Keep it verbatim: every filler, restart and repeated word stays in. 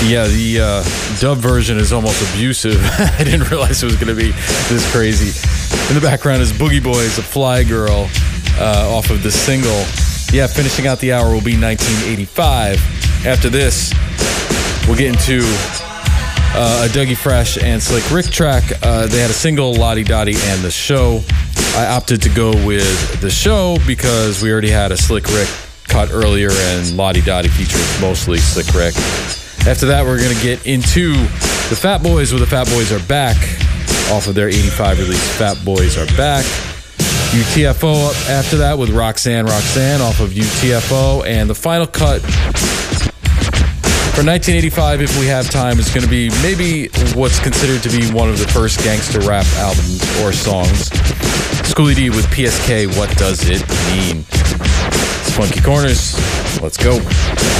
Yeah, the uh, dub version is almost abusive. I didn't realize it was going to be this crazy. In the background is Boogie Boys, A Fly Girl, uh, off of the single. Yeah, finishing out the hour will be nineteen eighty-five. After this, we'll get into uh, a Dougie Fresh and Slick Rick track. Uh, they had a single, Lottie Dottie, and the show. I opted to go with the show because we already had a Slick Rick cut earlier, and Lottie Dottie features mostly Slick Rick. After that, we're going to get into the Fat Boys with the Fat Boys Are Back off of their eighty-five release, Fat Boys Are Back. U T F O up after that with Roxanne Roxanne off of U T F O. And the final cut for nineteen eighty-five, if we have time, is going to be maybe what's considered to be one of the first gangster rap albums or songs. Schoolie D with P S K, What Does It Mean? It's Funky Corners. Let's go.